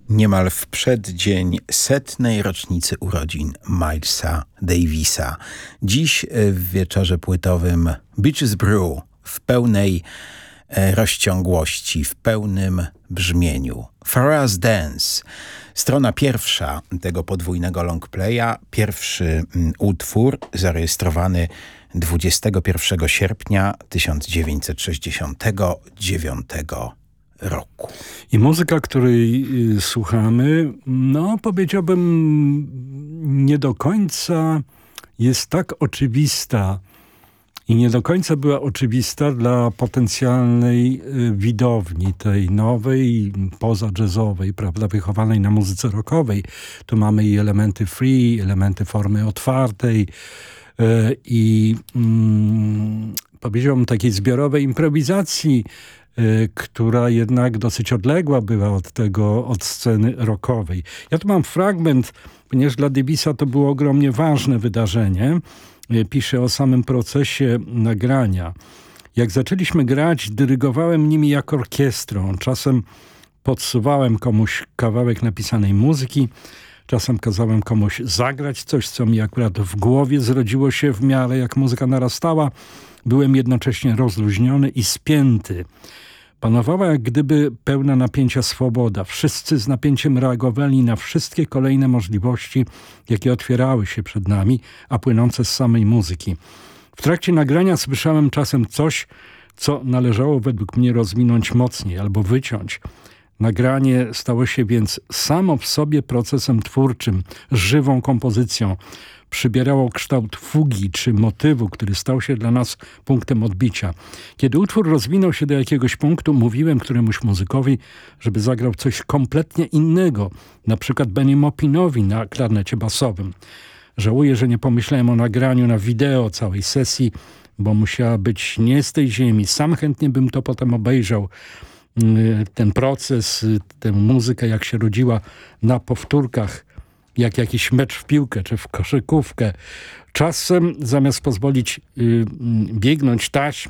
Niemal w przeddzień 100. rocznicy urodzin Milesa Davisa. Dziś w wieczorze płytowym Beaches Brew w pełnej rozciągłości, w pełnym brzmieniu. Farrah's Dance, strona pierwsza tego podwójnego longplaya, pierwszy utwór zarejestrowany 21 sierpnia 1969 roku. I muzyka, której słuchamy, no powiedziałbym, nie do końca jest tak oczywista i nie do końca była oczywista dla potencjalnej widowni, tej nowej, poza-jazzowej, prawda, wychowanej na muzyce rockowej. Tu mamy i elementy free, elementy formy otwartej i powiedziałbym takiej zbiorowej improwizacji, która jednak dosyć odległa była od sceny rockowej. Ja tu mam fragment, ponieważ dla Davisa to było ogromnie ważne wydarzenie. Pisze o samym procesie nagrania. Jak zaczęliśmy grać, dyrygowałem nimi jak orkiestrą. Czasem podsuwałem komuś kawałek napisanej muzyki, czasem kazałem komuś zagrać coś, co mi akurat w głowie zrodziło się w miarę jak muzyka narastała. Byłem jednocześnie rozluźniony i spięty. Panowała jak gdyby pełna napięcia swoboda. Wszyscy z napięciem reagowali na wszystkie kolejne możliwości, jakie otwierały się przed nami, a płynące z samej muzyki. W trakcie nagrania słyszałem czasem coś, co należało według mnie rozwinąć mocniej albo wyciąć. Nagranie stało się więc samo w sobie procesem twórczym, żywą kompozycją. Przybierało kształt fugi czy motywu, który stał się dla nas punktem odbicia. Kiedy utwór rozwinął się do jakiegoś punktu, mówiłem któremuś muzykowi, żeby zagrał coś kompletnie innego, na przykład Benny Maupinowi na klarnecie basowym. Żałuję, że nie pomyślałem o nagraniu na wideo całej sesji, bo musiała być nie z tej ziemi. Sam chętnie bym to potem obejrzał. Ten proces, tę muzykę, jak się rodziła na powtórkach, jak jakiś mecz w piłkę czy w koszykówkę. Czasem zamiast pozwolić biegnąć taśm